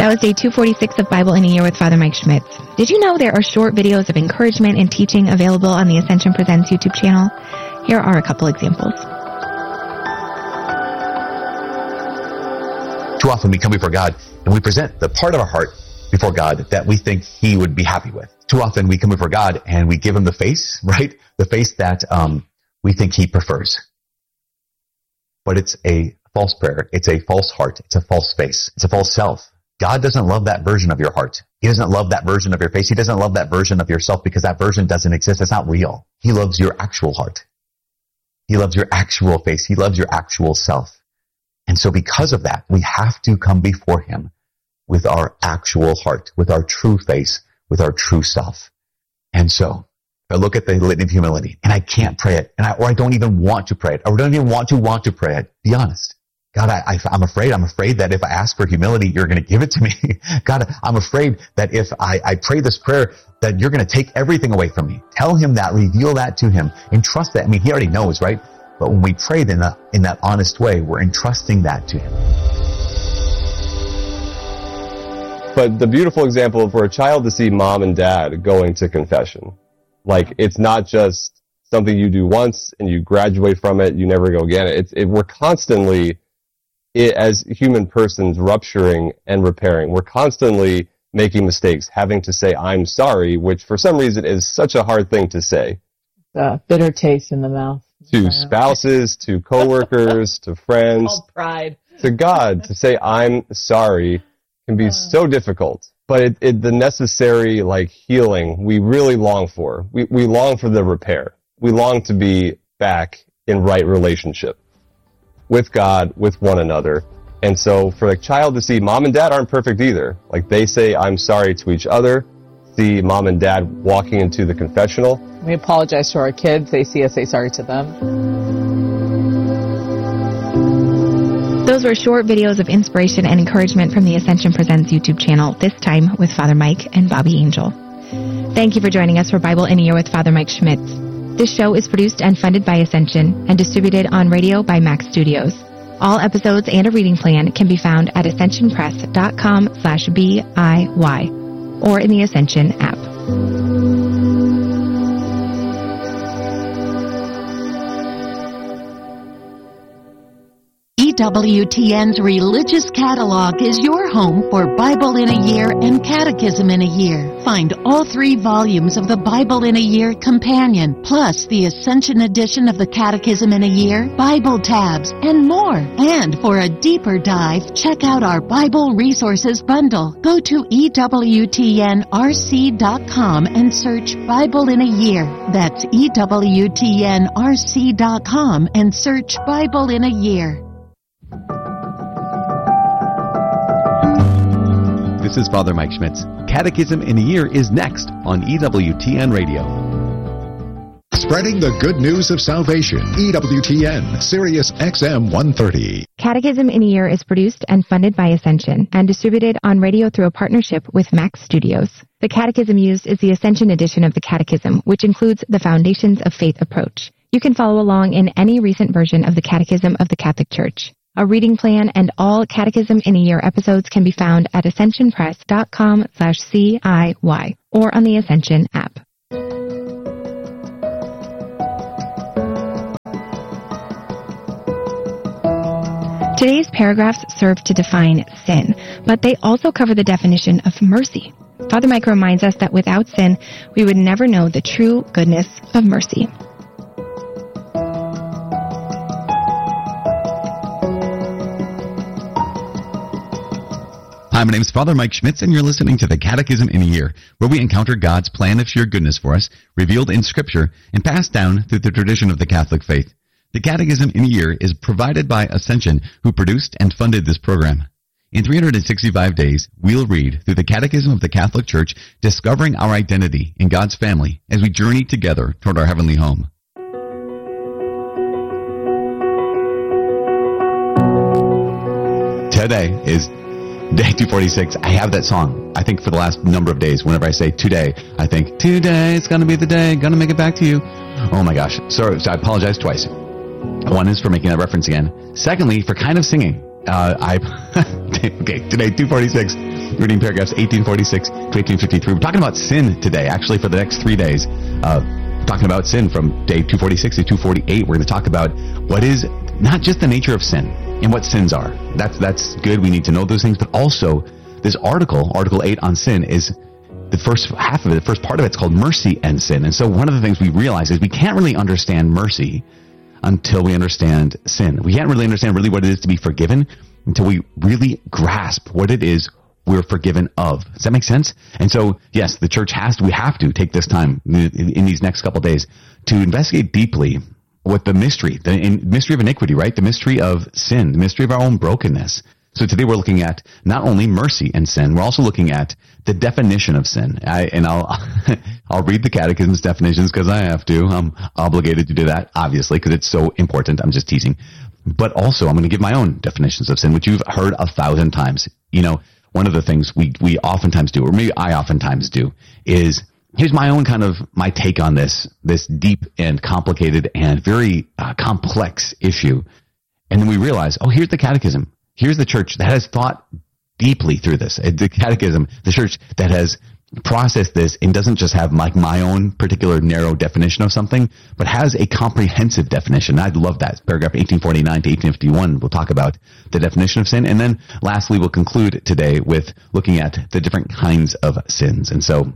That was day 246 of Bible in a Year with Father Mike Schmitz. Did you know there are short videos of encouragement and teaching available on the Ascension Presents YouTube channel? Here are a couple examples. Too often we come before God and we present the part of our heart before God that we think He would be happy with. Too often we come before God and we give Him the face, right? The face that we think He prefers. But it's a false prayer. It's a false heart. It's a false face. It's a false self. God doesn't love that version of your heart. He doesn't love that version of your face. He doesn't love that version of yourself because that version doesn't exist. It's not real. He loves your actual heart. He loves your actual face. He loves your actual self. And so because of that, we have to come before Him with our actual heart, with our true face, with our true self. And so I look at the litany of humility and I can't pray it, or I don't even want to pray it, or don't even want to pray it. Be honest. God, I'm afraid that if I ask for humility, you're going to give it to me. God, I'm afraid that if I pray this prayer, that you're going to take everything away from me. Tell Him that, reveal that to Him, and trust that. I mean, He already knows, right? But when we pray in that honest way, we're entrusting that to Him. But the beautiful example for a child to see mom and dad going to confession, like it's not just something you do once and you graduate from it, you never go again. We're constantly, as human persons, rupturing and repairing. We're constantly making mistakes, having to say, I'm sorry, which for some reason is such a hard thing to say. Bitter taste in the mouth. To spouses, to coworkers, to friends. All pride. To God, to say, I'm sorry can be so difficult. But the necessary, healing we really long for. We long for the repair. We long to be back in right relationship with God, with one another. And so for a child to see mom and dad aren't perfect either. They say, I'm sorry to each other. See mom and dad walking into the confessional. We apologize to our kids. They see us say sorry to them. Those were short videos of inspiration and encouragement from the Ascension Presents YouTube channel, this time with Father Mike and Bobby Angel. Thank you for joining us for Bible in a Year with Father Mike Schmitz. This show is produced and funded by Ascension and distributed on radio by Max Studios. All episodes and a reading plan can be found at ascensionpress.com/BIY or in the Ascension app. EWTN's Religious Catalog is your home for Bible in a Year and Catechism in a Year. Find all 3 volumes of the Bible in a Year Companion, plus the Ascension edition of the Catechism in a Year, Bible tabs, and more. And for a deeper dive, check out our Bible Resources Bundle. Go to EWTNRC.com and search Bible in a Year. That's EWTNRC.com and search Bible in a Year. This is Father Mike Schmitz. Catechism in a Year is next on EWTN Radio. Spreading the good news of salvation. EWTN, Sirius XM 130. Catechism in a Year is produced and funded by Ascension and distributed on radio through a partnership with Max Studios. The catechism used is the Ascension edition of the Catechism, which includes the Foundations of Faith approach. You can follow along in any recent version of the Catechism of the Catholic Church. A reading plan and all Catechism in a Year episodes can be found at ascensionpress.com/CIY or on the Ascension app. Today's paragraphs serve to define sin, but they also cover the definition of mercy. Father Mike reminds us that without sin, we would never know the true goodness of mercy. Hi, my name is Father Mike Schmitz, and you're listening to the Catechism in a Year, where we encounter God's plan of sheer goodness for us, revealed in Scripture, and passed down through the tradition of the Catholic faith. The Catechism in a Year is provided by Ascension, who produced and funded this program. In 365 days, we'll read through the Catechism of the Catholic Church, discovering our identity in God's family as we journey together toward our heavenly home. Today is Day 246. I have that song, I think, for the last number of days. Whenever I say today, I think, today is going to be the day, going to make it back to you. Oh my gosh. So I apologize twice. One is for making that reference again. Secondly, for kind of singing. Okay, today, 246. reading paragraphs 1846 to 1853. We're talking about sin today, actually, for the next 3 days. Talking about sin from day 246 to 248. We're going to talk about what is not just the nature of sin and what sins are. That's good. We need to know those things. But also, this Article 8 on sin is the first half of it, the first part of it's called mercy and sin. And so one of the things we realize is we can't really understand mercy until we understand sin. We can't really understand really what it is to be forgiven until we really grasp what it is we're forgiven of. Does that make sense? And so, yes, the church we have to take this time in these next couple of days to investigate deeply what the mystery of iniquity, right? The mystery of sin, the mystery of our own brokenness. So today we're looking at not only mercy and sin, we're also looking at the definition of sin. I'll read the Catechism's definitions because I have to. I'm obligated to do that, obviously, because it's so important. I'm just teasing. But also, I'm going to give my own definitions of sin, which you've heard 1,000 times. You know, one of the things we oftentimes do, or maybe I oftentimes do, is here's my own my take on this deep and complicated and very complex issue. And then we realize, oh, here's the Catechism. Here's the church that has thought deeply through this. The Catechism, the church that has processed this and doesn't just have my own particular narrow definition of something, but has a comprehensive definition. I love that. Paragraph 1849 to 1851, we'll talk about the definition of sin. And then lastly, we'll conclude today with looking at the different kinds of sins. And so,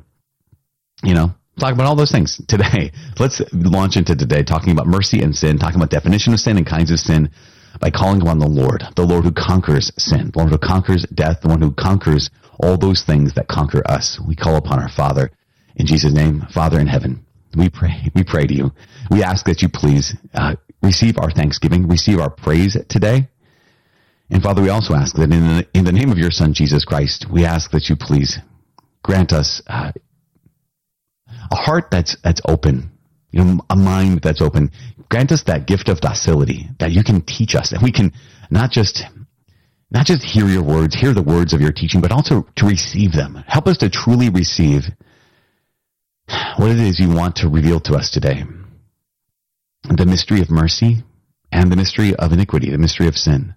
talk about all those things today. Let's launch into today talking about mercy and sin, talking about definition of sin and kinds of sin by calling upon the Lord who conquers sin, the Lord who conquers death, the one who conquers all those things that conquer us. We call upon our Father in Jesus' name. Father in heaven, we pray to you. We ask that you please receive our thanksgiving, receive our praise today. And Father, we also ask that in the name of your Son, Jesus Christ, we ask that you please grant us a heart that's open, a mind that's open. Grant us that gift of docility that you can teach us, that we can not just hear your words, hear the words of your teaching, but also to receive them. Help us to truly receive what it is you want to reveal to us today. The mystery of mercy and the mystery of iniquity, the mystery of sin.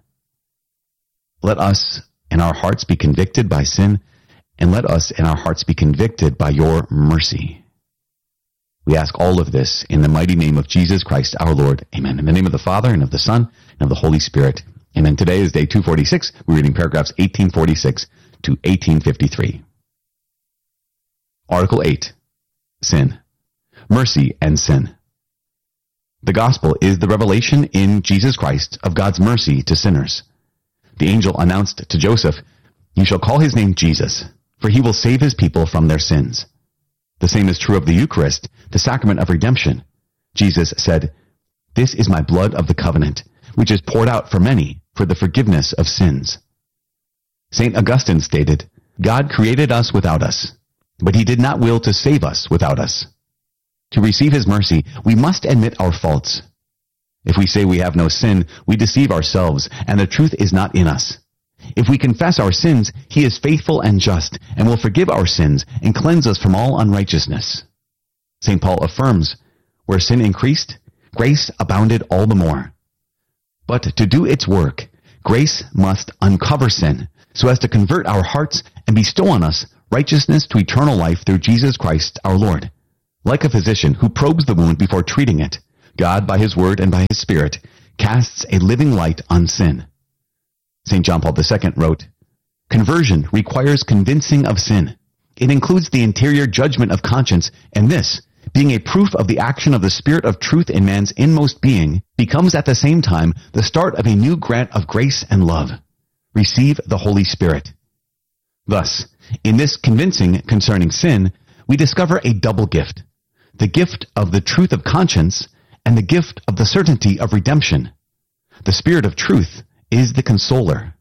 Let us in our hearts be convicted by sin, and let us in our hearts be convicted by your mercy. We ask all of this in the mighty name of Jesus Christ, our Lord. Amen. In the name of the Father, and of the Son, and of the Holy Spirit. Amen. Today is day 246. We're reading paragraphs 1846 to 1853. Article 8. Sin. Mercy and sin. The gospel is the revelation in Jesus Christ of God's mercy to sinners. The angel announced to Joseph, "You shall call his name Jesus, for he will save his people from their sins." The same is true of the Eucharist, the sacrament of redemption. Jesus said, "This is my blood of the covenant, which is poured out for many for the forgiveness of sins." St. Augustine stated, "God created us without us, but he did not will to save us without us." To receive his mercy, we must admit our faults. If we say we have no sin, we deceive ourselves, and the truth is not in us. If we confess our sins, he is faithful and just, and will forgive our sins and cleanse us from all unrighteousness. St. Paul affirms, "Where sin increased, grace abounded all the more." But to do its work, grace must uncover sin, so as to convert our hearts and bestow on us righteousness to eternal life through Jesus Christ our Lord. Like a physician who probes the wound before treating it, God, by his word and by his Spirit, casts a living light on sin. St. John Paul II wrote, "Conversion requires convincing of sin. It includes the interior judgment of conscience, and this, being a proof of the action of the Spirit of truth in man's inmost being, becomes at the same time the start of a new grant of grace and love. Receive the Holy Spirit." Thus, in this convincing concerning sin, we discover a double gift, the gift of the truth of conscience and the gift of the certainty of redemption. The Spirit of truth is the consoler.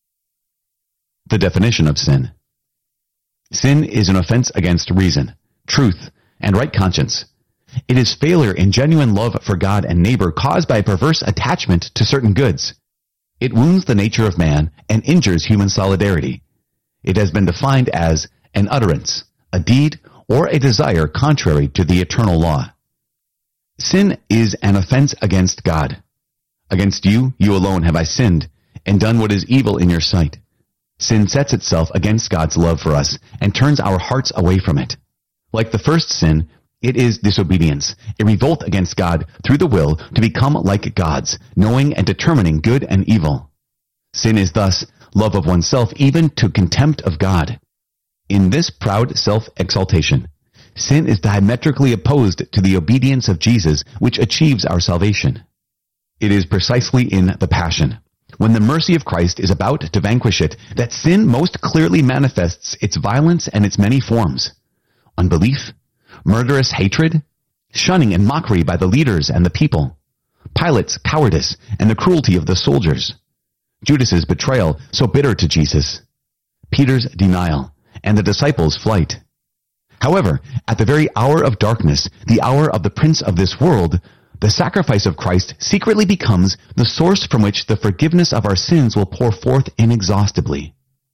The definition of sin. Sin is an offense against reason, truth, and right conscience. It is failure in genuine love for God and neighbor caused by a perverse attachment to certain goods. It wounds the nature of man and injures human solidarity. It has been defined as an utterance, a deed, or a desire contrary to the eternal law. Sin is an offense against God. Against you, you alone have I sinned, and done what is evil in your sight, Sin sets itself against God's love for us and turns our hearts away from it. Like the first sin, it is disobedience, a revolt against God through the will to become like God's, knowing and determining good and evil. Sin is thus love of oneself even to contempt of God. In this proud self-exaltation, sin is diametrically opposed to the obedience of Jesus, which achieves our salvation. It is precisely in the Passion, when the mercy of Christ is about to vanquish it, that sin most clearly manifests its violence and its many forms. Unbelief, murderous hatred, shunning and mockery by the leaders and the people, Pilate's cowardice and the cruelty of the soldiers, Judas's betrayal so bitter to Jesus, Peter's denial, and the disciples' flight. However, at the very hour of darkness, the hour of the prince of this world, the sacrifice of Christ secretly becomes the source from which the forgiveness of our sins will pour forth inexhaustibly.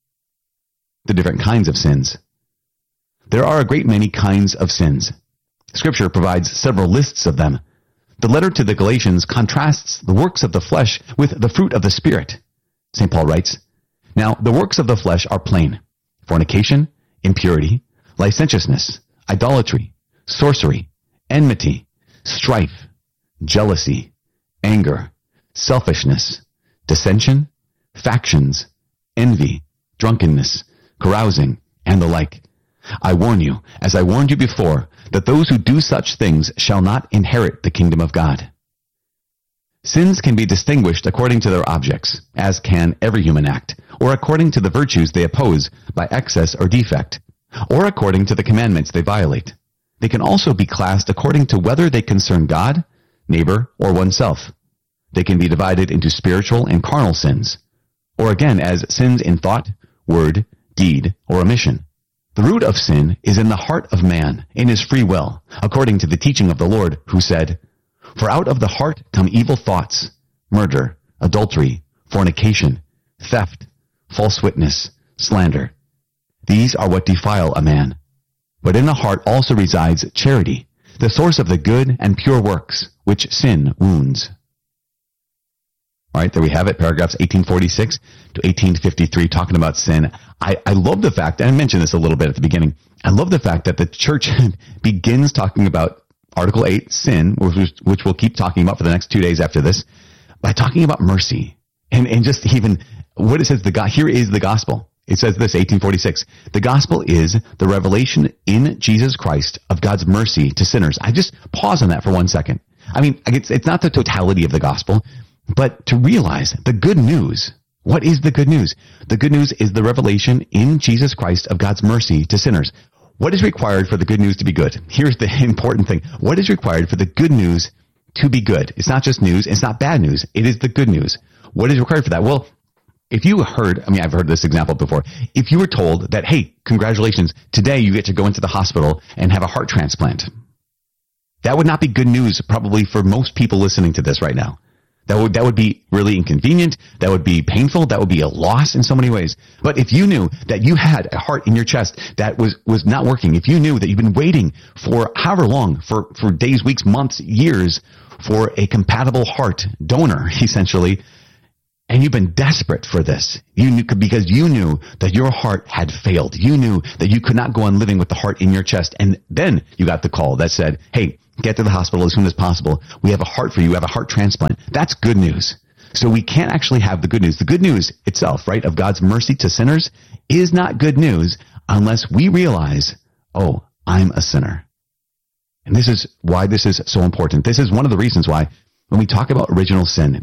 The different kinds of sins. There are a great many kinds of sins. Scripture provides several lists of them. The letter to the Galatians contrasts the works of the flesh with the fruit of the Spirit. St. Paul writes, "Now the works of the flesh are plain: fornication, impurity, licentiousness, idolatry, sorcery, enmity, strife, jealousy, anger, selfishness, dissension, factions, envy, drunkenness, carousing, and the like. I warn you, as I warned you before, that those who do such things shall not inherit the kingdom of God." Sins can be distinguished according to their objects, as can every human act, or according to the virtues they oppose by excess or defect, or according to the commandments they violate. They can also be classed according to whether they concern God, neighbor, or oneself. They can be divided into spiritual and carnal sins, or again as sins in thought, word, deed, or omission. The root of sin is in the heart of man, in his free will, according to the teaching of the Lord, who said, "For out of the heart come evil thoughts, murder, adultery, fornication, theft, false witness, slander. These are what defile a man. But in the heart also resides charity, the source of the good and pure works, which sin wounds." All right, there we have it, paragraphs 1846 to 1853, talking about sin. I love the fact, and I mentioned this a little bit at the beginning, I love the fact that the church begins talking about Article 8, sin, which we'll keep talking about for the next 2 days after this, by talking about mercy. And just even what it says, here is the gospel. It says this, 1846, "The gospel is the revelation in Jesus Christ of God's mercy to sinners." I just pause on that for 1 second. I mean, it's not the totality of the gospel, but to realize the good news. What is the good news? The good news is the revelation in Jesus Christ of God's mercy to sinners. What is required for the good news to be good? Here's the important thing. What is required for the good news to be good? It's not just news. It's not bad news. It is the good news. What is required for that? Well, if you heard, I've heard this example before. If you were told that, hey, congratulations, today you get to go into the hospital and have a heart transplant. That would not be good news probably for most people listening to this right now. That would be really inconvenient. That would be painful. That would be a loss in so many ways. But if you knew that you had a heart in your chest that was not working, if you knew that you've been waiting for however long, for days, weeks, months, years, for a compatible heart donor, essentially, and you've been desperate for this, because you knew that your heart had failed. You knew that you could not go on living with the heart in your chest. And then you got the call that said, hey, get to the hospital as soon as possible. We have a heart for you. We have a heart transplant. That's good news. So we can't actually have the good news. The good news itself, right, of God's mercy to sinners is not good news unless we realize, oh, I'm a sinner. And this is why this is so important. This is one of the reasons why when we talk about original sin,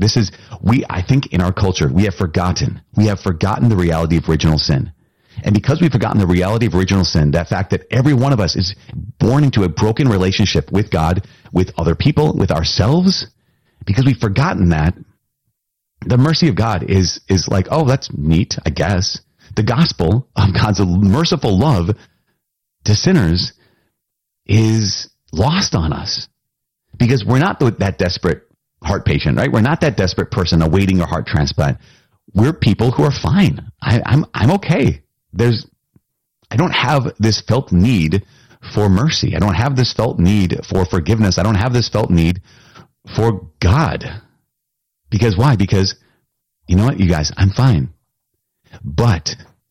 I think in our culture, we have forgotten the reality of original sin. And because we've forgotten the reality of original sin, that fact that every one of us is born into a broken relationship with God, with other people, with ourselves, because we've forgotten that, the mercy of God is like, oh, that's neat, I guess. The gospel of God's merciful love to sinners is lost on us because we're not that desperate heart patient, right? We're not that desperate person awaiting a heart transplant. We're people who are fine. I'm okay. I don't have this felt need for mercy. I don't have this felt need for forgiveness. I don't have this felt need for God. Because why? Because, you know what, you guys, I'm fine. But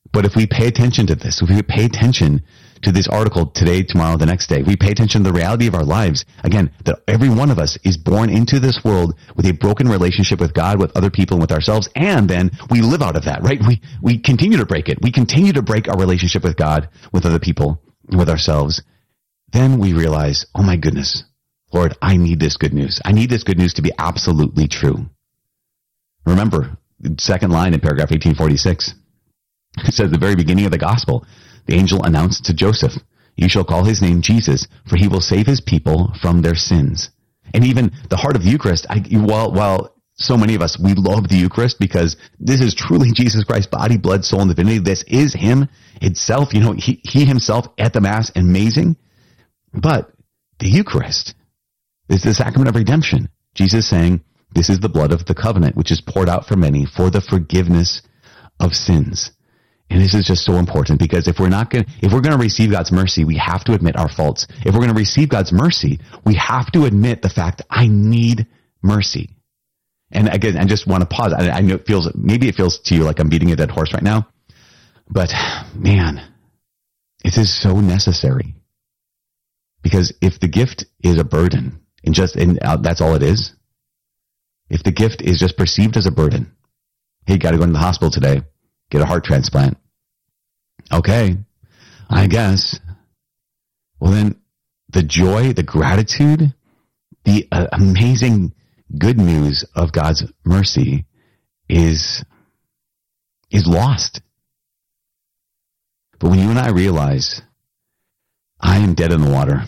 But if we pay attention to this, if we pay attention to this article today, tomorrow, the next day, we pay attention to the reality of our lives, again, that every one of us is born into this world with a broken relationship with God, with other people, and with ourselves, and then we live out of that, right? We continue to break it. We continue to break our relationship with God, with other people, and with ourselves. Then we realize, oh my goodness, Lord, I need this good news. I need this good news to be absolutely true. Remember, the second line in paragraph 1846. It says, the very beginning of the gospel, the angel announced to Joseph, you shall call his name Jesus, for he will save his people from their sins. And even the heart of the Eucharist, while so many of us, we love the Eucharist because this is truly Jesus Christ's body, blood, soul, and divinity. This is him itself. He himself at the Mass, amazing. But the Eucharist is the sacrament of redemption. Jesus saying, this is the blood of the covenant, which is poured out for many for the forgiveness of sins. And this is just so important because if we're going to receive God's mercy, we have to admit our faults. If we're going to receive God's mercy, we have to admit the fact that I need mercy. And again, I just want to pause. I know maybe it feels to you like I'm beating a dead horse right now, but man, it is so necessary. Because if the gift is a burden, and that's all it is, if the gift is just perceived as a burden, hey, you got to go into the hospital today, get a heart transplant. Okay, I guess. Well, then the joy, the gratitude, the amazing good news of God's mercy is lost. But when you and I realize I am dead in the water,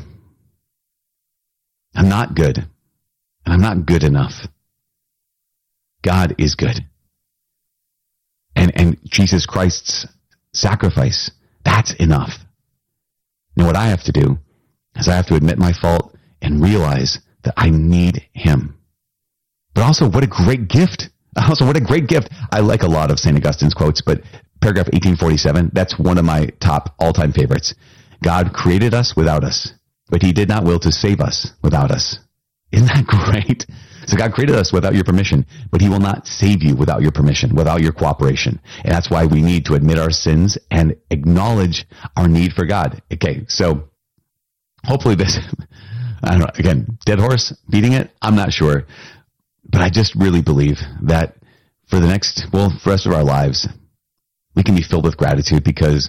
I'm not good, and I'm not good enough. God is good. And Jesus Christ's sacrifice, that's enough. Now what I have to do is I have to admit my fault and realize that I need him. But also, what a great gift. I like a lot of St. Augustine's quotes, but paragraph 1847, that's one of my top all-time favorites. God created us without us, but he did not will to save us without us. Isn't that great? So God created us without your permission, but he will not save you without your permission, without your cooperation. And that's why we need to admit our sins and acknowledge our need for God. Okay, so hopefully this, I don't know, again, dead horse, beating it, I'm not sure. But I just really believe that for the rest of our lives, we can be filled with gratitude because,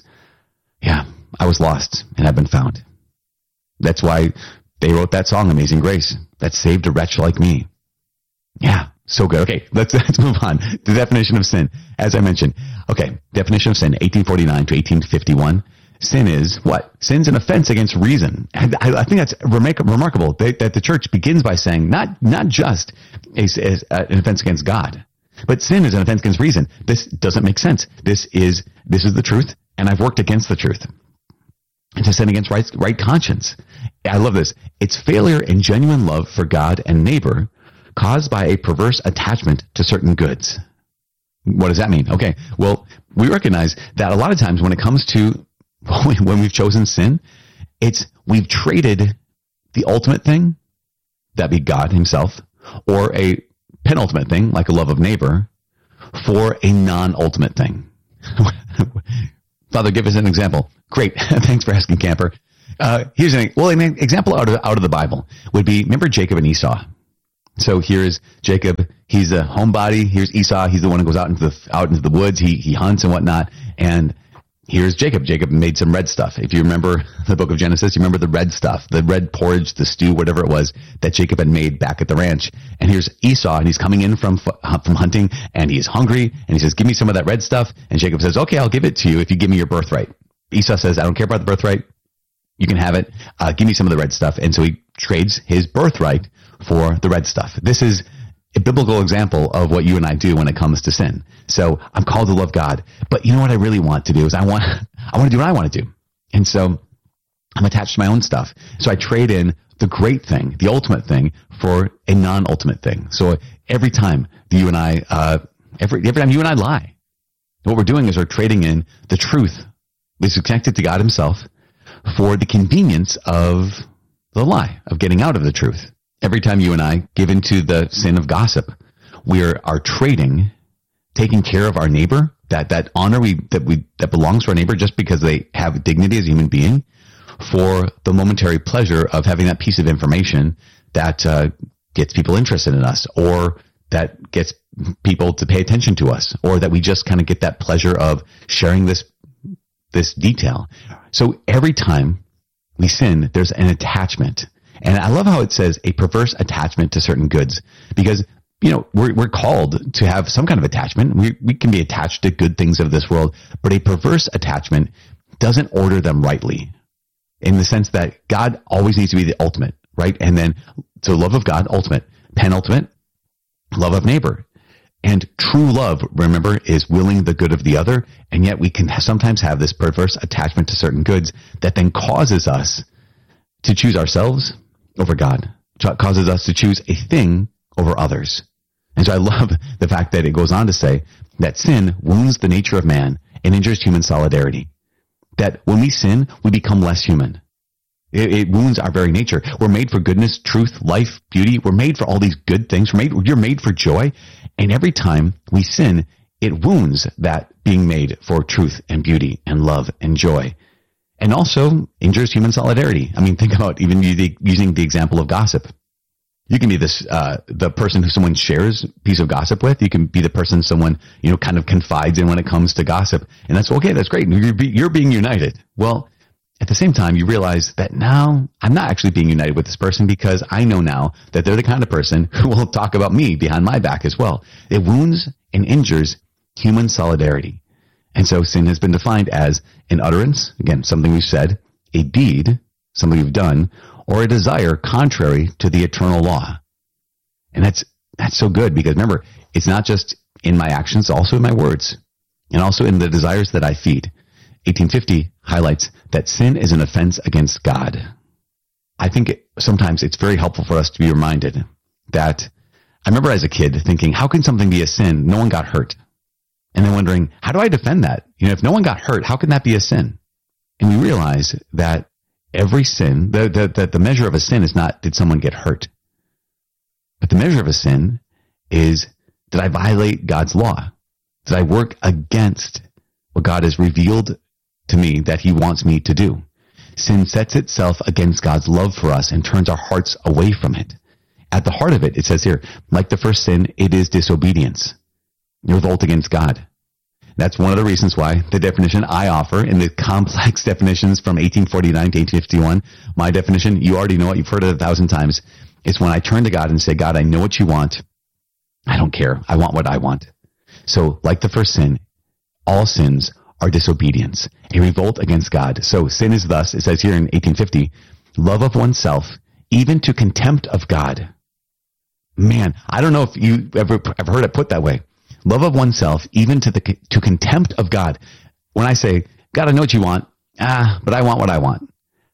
I was lost and I've been found. That's why they wrote that song, Amazing Grace, that saved a wretch like me. Yeah, so good. Okay, let's move on. The definition of sin, as I mentioned. Okay, definition of sin, 1849 to 1851. Sin is what? Sin's an offense against reason. And I think that's remarkable that the church begins by saying not just an offense against God, but sin is an offense against reason. This doesn't make sense. This is the truth, and I've worked against the truth. It's a sin against right conscience. I love this. It's failure in genuine love for God and neighbor caused by a perverse attachment to certain goods. What does that mean? Okay, well, we recognize that a lot of times when it comes to when we've chosen sin, we've traded the ultimate thing, that be God himself, or a penultimate thing, like a love of neighbor, for a non-ultimate thing. Father, give us an example. Great. Thanks for asking, Camper. Here's an example out of the Bible would be, remember Jacob and Esau? So here's Jacob. He's a homebody. Here's Esau. He's the one who goes out into the woods. He hunts and whatnot. And here's Jacob. Jacob made some red stuff. If you remember the book of Genesis, you remember the red stuff, the red porridge, the stew, whatever it was that Jacob had made back at the ranch. And here's Esau, and he's coming in from hunting, and he's hungry, and he says, give me some of that red stuff. And Jacob says, okay, I'll give it to you if you give me your birthright. Esau says, I don't care about the birthright. You can have it. Give me some of the red stuff. And so he trades his birthright for the red stuff. This is a biblical example of what you and I do when it comes to sin. So I'm called to love God, but you know what I really want to do is I want to do what I want to do. And so I'm attached to my own stuff. So I trade in the great thing, the ultimate thing, for a non-ultimate thing. So every time you and I lie, what we're doing is we're trading in the truth which is connected to God himself for the convenience of the lie, of getting out of the truth. Every time you and I give into the sin of gossip, we are trading taking care of our neighbor, that honor that belongs to our neighbor just because they have dignity as a human being, for the momentary pleasure of having that piece of information that gets people interested in us, or that gets people to pay attention to us, or that we just kind of get that pleasure of sharing this detail. So every time we sin, there's an attachment. And I love how it says a perverse attachment to certain goods, because we're called to have some kind of attachment. We can be attached to good things of this world, but a perverse attachment doesn't order them rightly, in the sense that God always needs to be the ultimate, right? And then, so love of God, ultimate. Penultimate, love of neighbor. And true love, remember, is willing the good of the other. And yet we can sometimes have this perverse attachment to certain goods that then causes us to choose ourselves over God, causes us to choose a thing over others. And so I love the fact that it goes on to say that sin wounds the nature of man and injures human solidarity. That when we sin, we become less human. It wounds our very nature. We're made for goodness, truth, life, beauty. We're made for all these good things. You're made for joy. And every time we sin, it wounds that being made for truth and beauty and love and joy. And also injures human solidarity. I mean, think about even using the example of gossip. You can be the person who someone shares a piece of gossip with. You can be the person someone, kind of confides in when it comes to gossip. And that's okay. That's great. You're being united. Well, at the same time, you realize that now I'm not actually being united with this person, because I know now that they're the kind of person who will talk about me behind my back as well. It wounds and injures human solidarity. And so sin has been defined as an utterance, again, something we've said, a deed, something we've done, or a desire contrary to the eternal law. And that's so good, because remember, it's not just in my actions, also in my words, and also in the desires that I feed. 1850 highlights that sin is an offense against God. I think sometimes it's very helpful for us to be reminded that I remember as a kid thinking, how can something be a sin? No one got hurt. And then wondering, how do I defend that? If no one got hurt, how can that be a sin? And we realize that every sin, the measure of a sin is not, did someone get hurt? But the measure of a sin is, did I violate God's law? Did I work against what God has revealed to me that he wants me to do? Sin sets itself against God's love for us and turns our hearts away from it. At the heart of it, it says here, like the first sin, it is disobedience. Revolt against God. That's one of the reasons why the definition I offer in the complex definitions from 1849 to 1851, my definition, you already know it, you've heard it 1,000 times. It's when I turn to God and say, God, I know what you want. I don't care. I want what I want. So, like the first sin, all sins are disobedience, a revolt against God. So sin is thus, it says here in 1850, love of oneself, even to contempt of God. Man, I don't know if you ever heard it put that way. Love of oneself, even to contempt of God. When I say, God, I know what you want, but I want what I want.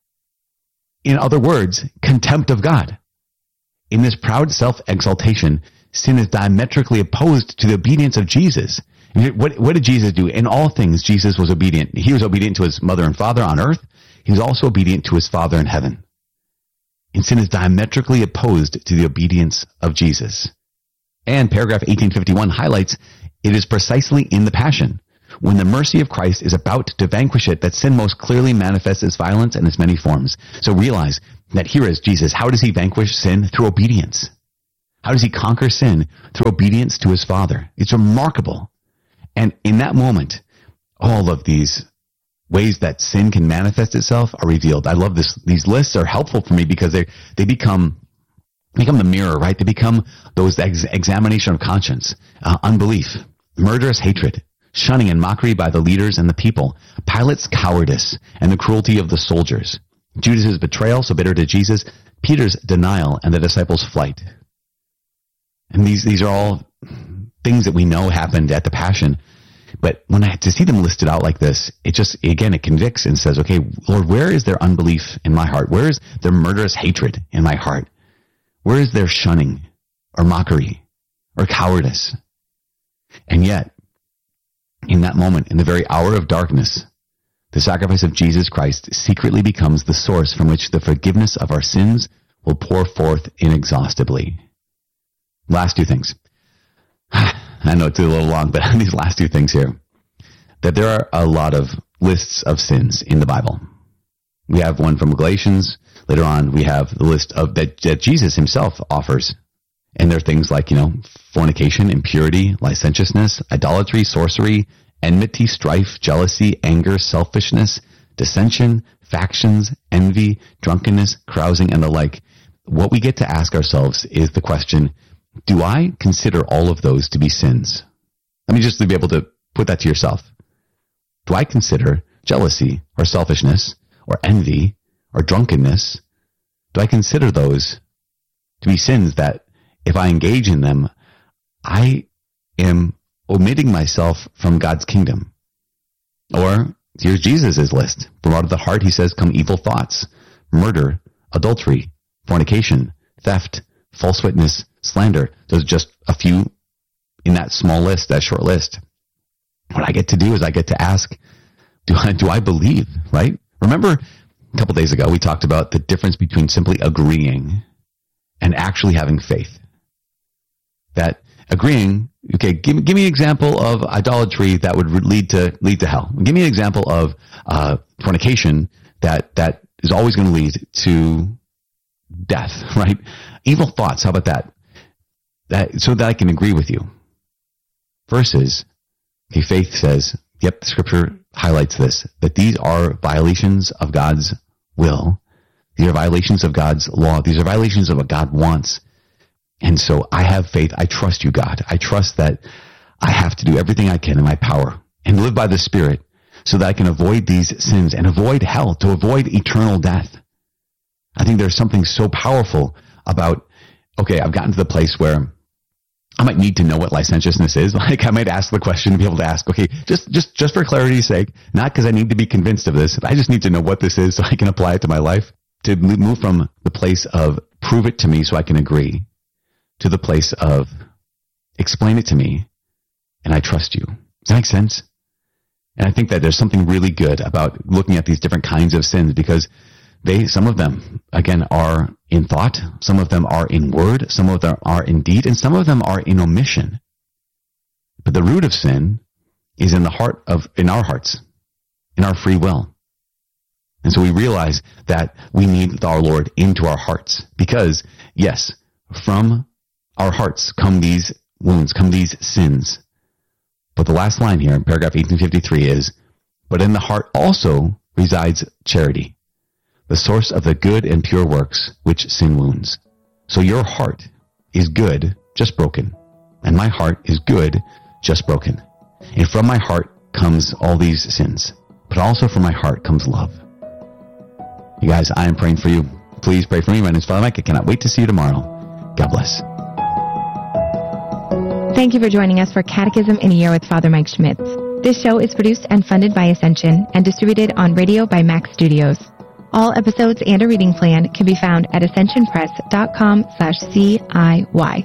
In other words, contempt of God. In this proud self-exaltation, sin is diametrically opposed to the obedience of Jesus. What did Jesus do? In all things, Jesus was obedient. He was obedient to his mother and father on earth. He was also obedient to his Father in heaven. And sin is diametrically opposed to the obedience of Jesus. And paragraph 1851 highlights, it is precisely in the Passion, when the mercy of Christ is about to vanquish it, that sin most clearly manifests its violence and its many forms. So realize that here is Jesus. How does he vanquish sin? Through obedience. How does he conquer sin? Through obedience to his Father. It's remarkable. And in that moment, all of these ways that sin can manifest itself are revealed. I love this. These lists are helpful for me because they become the mirror, right? They become those examination of conscience, unbelief, murderous hatred, shunning and mockery by the leaders and the people, Pilate's cowardice and the cruelty of the soldiers, Judas's betrayal, so bitter to Jesus, Peter's denial, and the disciples' flight. And these are all things that we know happened at the Passion. But when to see them listed out like this, it just, again, it convicts and says, okay, Lord, where is their unbelief in my heart? Where is their murderous hatred in my heart? Where is their shunning or mockery or cowardice? And yet, in that moment, in the very hour of darkness, the sacrifice of Jesus Christ secretly becomes the source from which the forgiveness of our sins will pour forth inexhaustibly. Last two things. I know it's a little long, but these last two things here, that there are a lot of lists of sins in the Bible. We have one from Galatians. Later on, we have the list of that Jesus himself offers. And there are things like, fornication, impurity, licentiousness, idolatry, sorcery, enmity, strife, jealousy, anger, selfishness, dissension, factions, envy, drunkenness, carousing, and the like. What we get to ask ourselves is the question, do I consider all of those to be sins? Let me just be able to put that to yourself. Do I consider jealousy or selfishness or envy or drunkenness, do I consider those to be sins that if I engage in them, I am omitting myself from God's kingdom? Or here's Jesus' list. From out of the heart, he says, come evil thoughts, murder, adultery, fornication, theft, false witness, slander. Those are just a few in that small list, that short list. What I get to do is I get to ask, do I believe, right? Remember a couple days ago, we talked about the difference between simply agreeing and actually having faith. That agreeing, okay, give me an example of idolatry that would lead to hell. Give me an example of fornication that is always going to lead to death, right? Evil thoughts, how about that? So that I can agree with you. Versus, okay, faith says, yep, the scripture highlights this, that these are violations of God's will. These are violations of God's law. These are violations of what God wants. And so I have faith. I trust you, God. I trust that I have to do everything I can in my power and live by the Spirit so that I can avoid these sins and avoid hell, to avoid eternal death. I think there's something so powerful about, okay, I've gotten to the place where I might need to know what licentiousness is. Like I might ask the question to be able to ask, okay, just for clarity's sake, not because I need to be convinced of this. I just need to know what this is so I can apply it to my life. To move from the place of prove it to me so I can agree to the place of explain it to me and I trust you. Does that make sense? And I think that there's something really good about looking at these different kinds of sins because some of them, again, are in thought, some of them are in word, some of them are in deed, and some of them are in omission. But the root of sin is in our hearts, in our free will. And so we realize that we need our Lord into our hearts because, yes, from our hearts come these wounds, come these sins. But the last line here in paragraph 1853 is, but in the heart also resides charity, the source of the good and pure works which sin wounds. So your heart is good, just broken. And my heart is good, just broken. And from my heart comes all these sins. But also from my heart comes love. You guys, I am praying for you. Please pray for me. My name is Father Mike. I cannot wait to see you tomorrow. God bless. Thank you for joining us for Catechism in a Year with Father Mike Schmitz. This show is produced and funded by Ascension and distributed on radio by Max Studios. All episodes and a reading plan can be found at ascensionpress.com/CIY.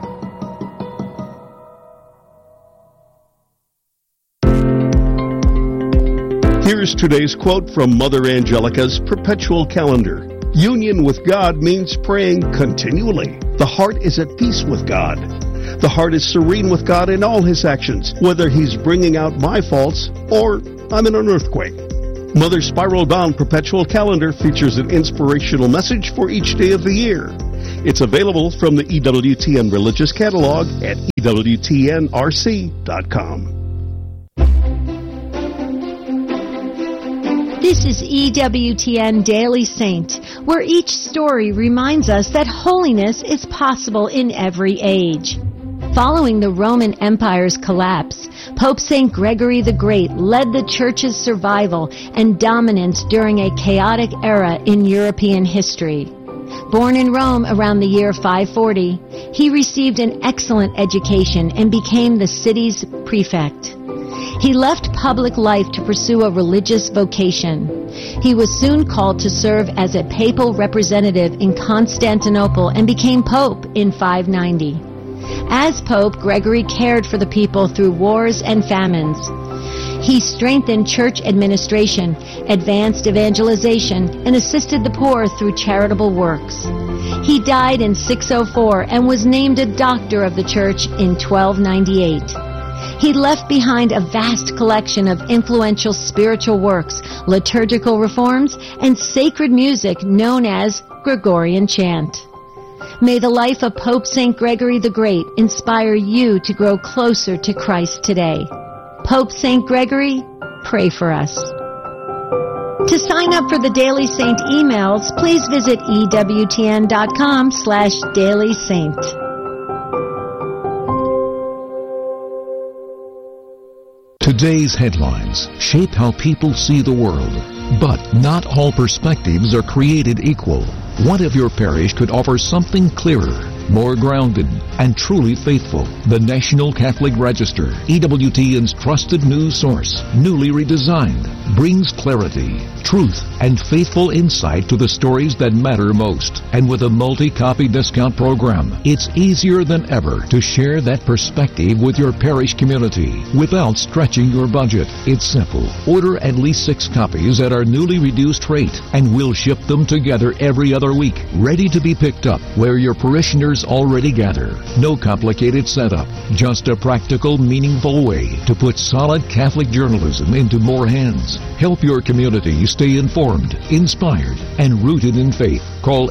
Here's today's quote from Mother Angelica's Perpetual Calendar. Union with God means praying continually. The heart is at peace with God. The heart is serene with God in all his actions, whether he's bringing out my faults or I'm in an earthquake. Mother's spiral-bound Perpetual Calendar features an inspirational message for each day of the year. It's available from the EWTN Religious Catalog at EWTNRC.com. This is EWTN Daily Saint, where each story reminds us that holiness is possible in every age. Following the Roman Empire's collapse, Pope St. Gregory the Great led the Church's survival and dominance during a chaotic era in European history. Born in Rome around the year 540, he received an excellent education and became the city's prefect. He left public life to pursue a religious vocation. He was soon called to serve as a papal representative in Constantinople and became pope in 590. As pope, Gregory cared for the people through wars and famines. He strengthened church administration, advanced evangelization, and assisted the poor through charitable works. He died in 604 and was named a doctor of the church in 1298. He left behind a vast collection of influential spiritual works, liturgical reforms, and sacred music known as Gregorian chant. May the life of Pope St. Gregory the Great inspire you to grow closer to Christ today. Pope St. Gregory, pray for us. To sign up for the Daily Saint emails, please visit EWTN.com/dailysaint. Today's headlines shape how people see the world, but not all perspectives are created equal. What if your parish could offer something clearer, more grounded, and truly faithful? The National Catholic Register, EWTN's trusted news source, newly redesigned, brings clarity, truth, and faithful insight to the stories that matter most. And with a multi-copy discount program, it's easier than ever to share that perspective with your parish community without stretching your budget. It's simple. Order at least 6 copies at our newly reduced rate, and we'll ship them together every other week, ready to be picked up where your parishioners already gather. No complicated setup, just a practical, meaningful way to put solid Catholic journalism into more hands. Help your community stay informed, inspired, and rooted in faith. Call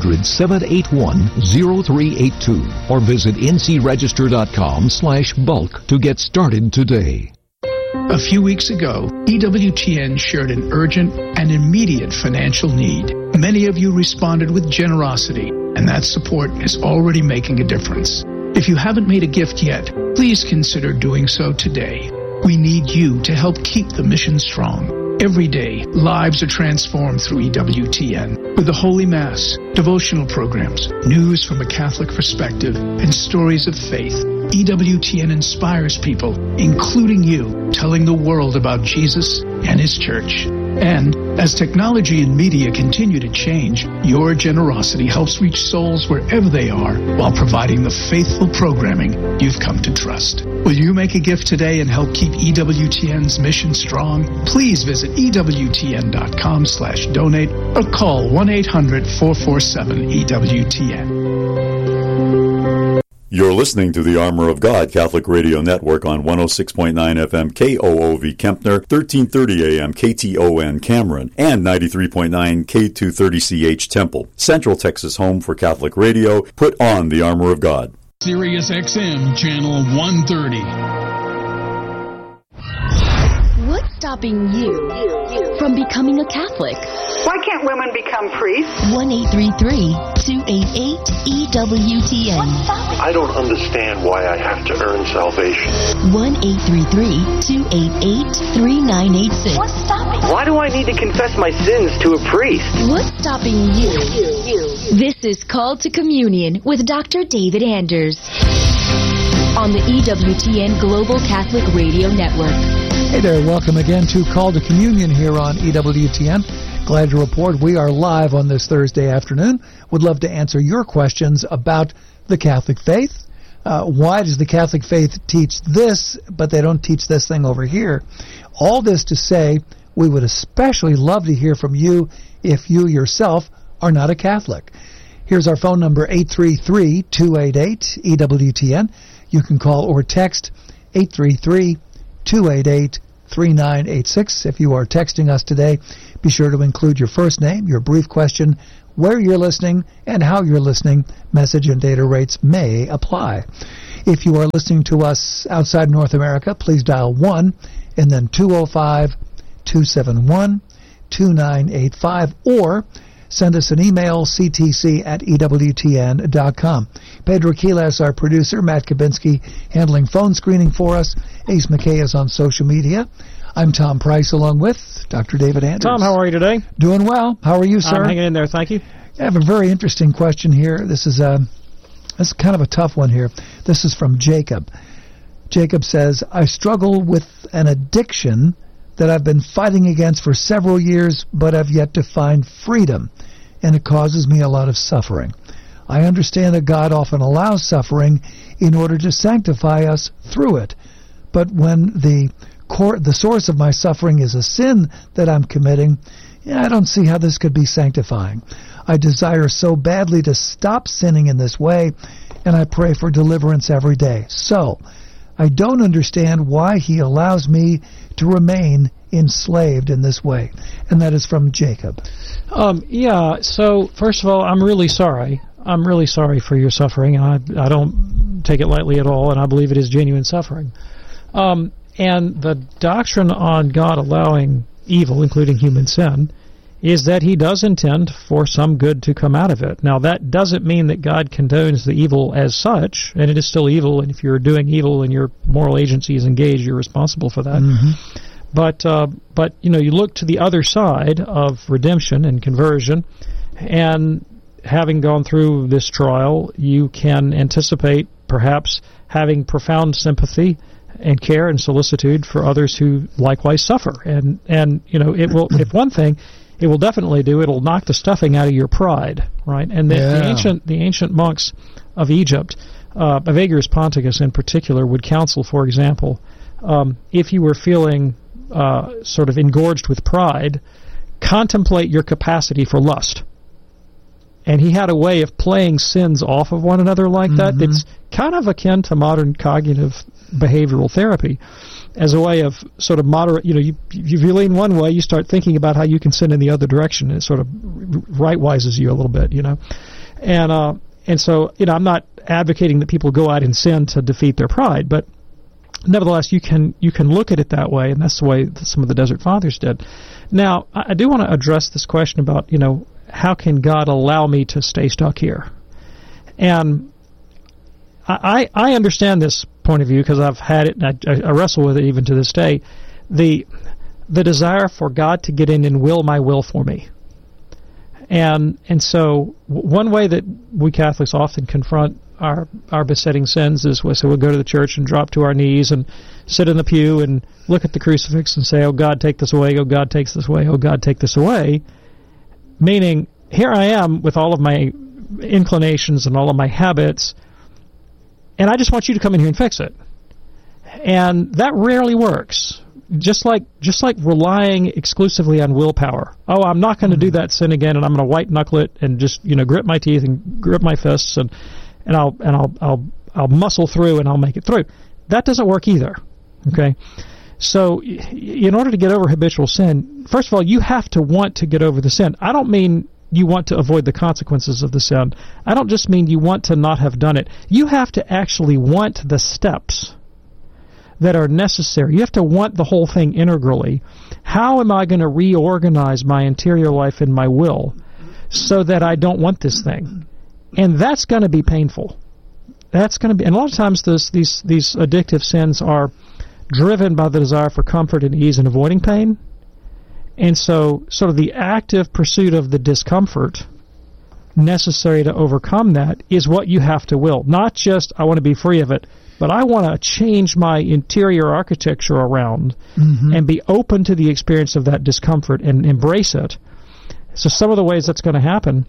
800-781-0382 or visit ncregister.com/bulk to get started today. A few weeks ago, EWTN shared an urgent and immediate financial need. Many of you responded with generosity, and that support is already making a difference. If you haven't made a gift yet, please consider doing so today. We need you to help keep the mission strong. Every day, lives are transformed through EWTN with the Holy Mass, devotional programs, news from a Catholic perspective, and stories of faith. EWTN inspires people, including you, telling the world about Jesus and His church. And as technology and media continue to change, your generosity helps reach souls wherever they are while providing the faithful programming you've come to trust. Will you make a gift today and help keep EWTN's mission strong? Please visit EWTN.com/donate or call 1-800-447-EWTN. You're listening to the Armor of God Catholic Radio Network on 106.9 FM KOOV Kempner, 1330 AM KTON Cameron, and 93.9 K230CH Temple. Central Texas home for Catholic radio. Put on the Armor of God. Sirius XM Channel 130. What's stopping you from becoming a Catholic? Why can't women become priests? 1-833-288-EWTN. I don't understand why I have to earn salvation. 1-833-288-3986. What's stopping? Why do I need to confess my sins to a priest? What's stopping you? This is Called to Communion with Dr. David Anders on the EWTN Global Catholic Radio Network. Hey there, welcome again to Call to Communion here on EWTN. Glad to report we are live on this Thursday afternoon. Would love to answer your questions about the Catholic faith. Why does the Catholic faith teach this, but they don't teach this thing over here? All this to say, we would especially love to hear from you if you yourself are not a Catholic. Here's our phone number, 833-288-EWTN. You can call or text 833-288-3986. If you are texting us today, be sure to include your first name, your brief question, where you're listening, and how you're listening. Message and data rates may apply. If you are listening to us outside North America, please dial 1 and then 205-271-2985, or send us an email, ctc@ewtn.com. Pedro Quiles, our producer, Matt Kabinski handling phone screening for us. Ace McKay is on social media. I'm Tom Price along with Dr. David Anders. Tom, how are you today? Doing well. How are you, sir? I'm hanging in there, thank you. I have a very interesting question here. This is kind of a tough one here. This is from Jacob. Jacob says, I struggle with an addiction that I've been fighting against for several years, but I've yet to find freedom, and it causes me a lot of suffering. I understand that God often allows suffering in order to sanctify us through it, but when the source of my suffering is a sin that I'm committing, I don't see how this could be sanctifying. I desire so badly to stop sinning in this way, and I pray for deliverance every day. So, I don't understand why he allows me to remain enslaved in this way. And that is from Jacob. So first of all, I'm really sorry. I'm really sorry for your suffering, and I don't take it lightly at all, and I believe it is genuine suffering. And the doctrine on God allowing evil, including human sin, is that he does intend for some good to come out of it. Now, that doesn't mean that God condones the evil as such, and it is still evil, and if you're doing evil and your moral agency is engaged, you're responsible for that. Mm-hmm. But you look to the other side of redemption and conversion, and having gone through this trial, you can anticipate perhaps having profound sympathy and care and solicitude for others who likewise suffer. And it will, if one thing, it will definitely do, it'll knock the stuffing out of your pride, right? And the ancient monks of Egypt, Evagrius Ponticus in particular, would counsel, for example, if you were feeling sort of engorged with pride, contemplate your capacity for lust. And he had a way of playing sins off of one another like that. It's kind of akin to modern cognitive behavioral therapy, as a way of sort of moderate. If you lean one way, you start thinking about how you can sin in the other direction, and it sort of right-wises you a little bit, And so, I'm not advocating that people go out and sin to defeat their pride, but nevertheless, you can look at it that way, and that's the way that some of the Desert Fathers did. Now, I do want to address this question about, how can God allow me to stay stuck here? And I understand this point of view because I've had it, and I wrestle with it even to this day. The desire for God to get in and will my will for me. And so one way that we Catholics often confront our besetting sins is we'll go to the church and drop to our knees and sit in the pew and look at the crucifix and say, "Oh God, take this away, oh God, take this away, oh God, take this away." Meaning, here I am with all of my inclinations and all of my habits, and I just want you to come in here and fix it. And that rarely works. Just like relying exclusively on willpower. Oh, I'm not going to do that sin again, and I'm going to white knuckle it and just grit my teeth and grip my fists and I'll muscle through and I'll make it through. That doesn't work either. Okay. So, in order to get over habitual sin, first of all, you have to want to get over the sin. I don't mean you want to avoid the consequences of the sin. I don't just mean you want to not have done it. You have to actually want the steps that are necessary. You have to want the whole thing integrally. How am I going to reorganize my interior life and my will so that I don't want this thing? And that's going to be painful. That's going to be, and a lot of times these addictive sins are driven by the desire for comfort and ease and avoiding pain. And so sort of the active pursuit of the discomfort necessary to overcome that is what you have to will. Not just, I want to be free of it, but I want to change my interior architecture around and be open to the experience of that discomfort and embrace it. So some of the ways that's going to happen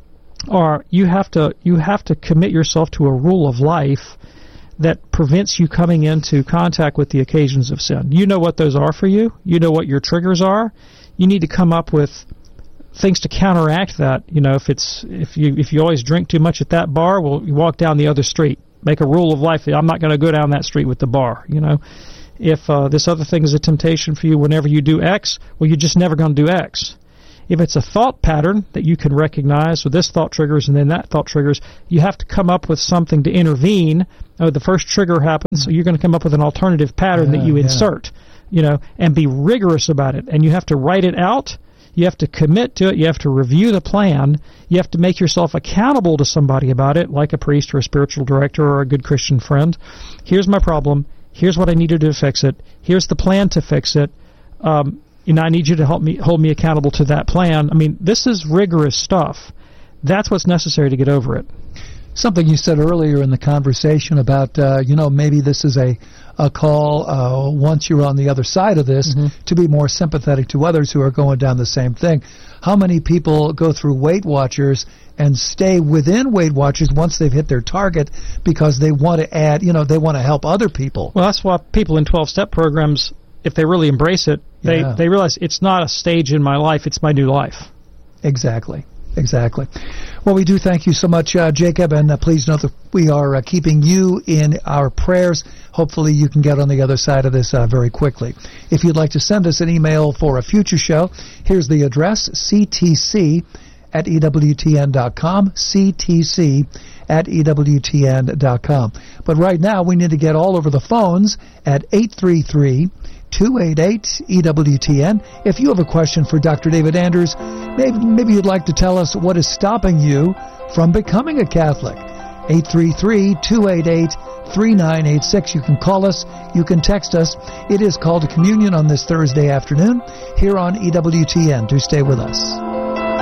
are you have to commit yourself to a rule of life that prevents you coming into contact with the occasions of sin. You know what those are for you. You know what your triggers are. You need to come up with things to counteract that. If you always drink too much at that bar, well, you walk down the other street. Make a rule of life. I'm not going to go down that street with the bar. If this other thing is a temptation for you, whenever you do X, well, you're just never going to do X. If it's a thought pattern that you can recognize, so this thought triggers and then that thought triggers, you have to come up with something to intervene. The first trigger happens, so you're going to come up with an alternative pattern that you insert, and be rigorous about it. And you have to write it out. You have to commit to it. You have to review the plan. You have to make yourself accountable to somebody about it, like a priest or a spiritual director or a good Christian friend. Here's my problem. Here's what I need to do to fix it. Here's the plan to fix it. I need you to hold me accountable to that plan. I mean, this is rigorous stuff. That's what's necessary to get over it. Something you said earlier in the conversation about, maybe this is a call, once you're on the other side of this, to be more sympathetic to others who are going down the same thing. How many people go through Weight Watchers and stay within Weight Watchers once they've hit their target because they want to add, they want to help other people? Well, that's why people in 12-step programs if they really embrace it, they realize it's not a stage in my life, it's my new life. Exactly. Well, we do thank you so much, Jacob, and please note that we are keeping you in our prayers. Hopefully you can get on the other side of this very quickly. If you'd like to send us an email for a future show, here's the address, ctc@ewtn.com, ctc@ewtn.com. But right now, we need to get all over the phones at 833-288-EWTN. If you have a question for Dr. David Anders, maybe you'd like to tell us what is stopping you from becoming a Catholic. 833-288-3986. You can call us. You can text us. It is Call to Communion on this Thursday afternoon here on EWTN. Do stay with us.